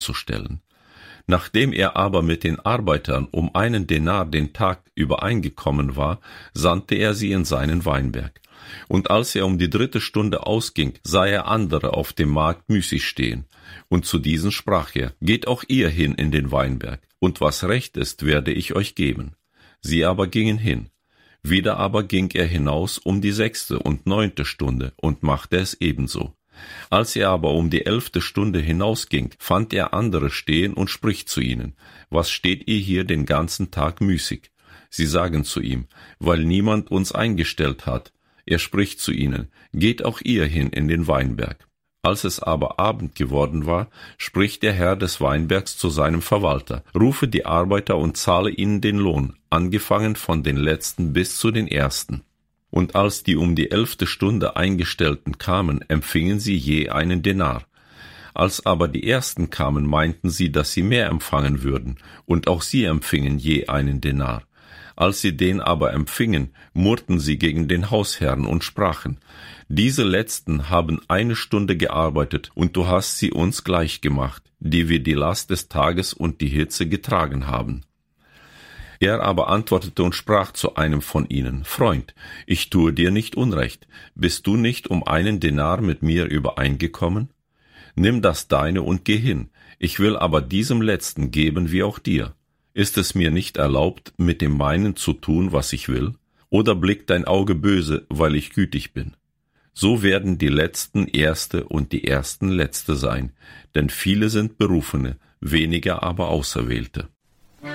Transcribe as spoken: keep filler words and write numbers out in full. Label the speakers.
Speaker 1: zu stellen. Nachdem er aber mit den Arbeitern um einen Denar den Tag übereingekommen war, sandte er sie in seinen Weinberg. Und als er um die dritte Stunde ausging, sah er andere auf dem Markt müßig stehen. Und zu diesen sprach er: Geht auch ihr hin in den Weinberg, und was recht ist, werde ich euch geben. Sie aber gingen hin. Wieder aber ging er hinaus um die sechste und neunte Stunde und machte es ebenso. Als er aber um die elfte Stunde hinausging, fand er andere stehen und spricht zu ihnen: Was steht ihr hier den ganzen Tag müßig? Sie sagen zu ihm: Weil niemand uns eingestellt hat. Er spricht zu ihnen: Geht auch ihr hin in den Weinberg. Als es aber Abend geworden war, spricht der Herr des Weinbergs zu seinem Verwalter: Rufe die Arbeiter und zahle ihnen den Lohn, angefangen von den letzten bis zu den ersten. Und als die um die elfte Stunde Eingestellten kamen, empfingen sie je einen Denar. Als aber die ersten kamen, meinten sie, dass sie mehr empfangen würden, und auch sie empfingen je einen Denar. Als sie den aber empfingen, murrten sie gegen den Hausherrn und sprachen: Diese Letzten haben eine Stunde gearbeitet, und du hast sie uns gleich gemacht, die wir die Last des Tages und die Hitze getragen haben. Er aber antwortete und sprach zu einem von ihnen: Freund, ich tue dir nicht Unrecht. Bist du nicht um einen Denar mit mir übereingekommen? Nimm das deine und geh hin. Ich will aber diesem Letzten geben wie auch dir. Ist es mir nicht erlaubt, mit dem meinen zu tun, was ich will? Oder blickt dein Auge böse, weil ich gütig bin? So werden die Letzten Erste und die Ersten Letzte sein, denn viele sind Berufene, weniger aber Auserwählte.